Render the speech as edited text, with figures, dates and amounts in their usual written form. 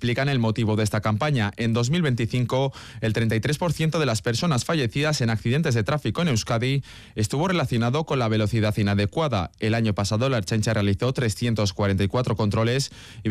explican el motivo de esta campaña. En 2025, el 33% de las personas fallecidas en accidentes de tráfico en Euskadi estuvo relacionado con la velocidad inadecuada. El año pasado, la Ertzaintza realizó 344 controles y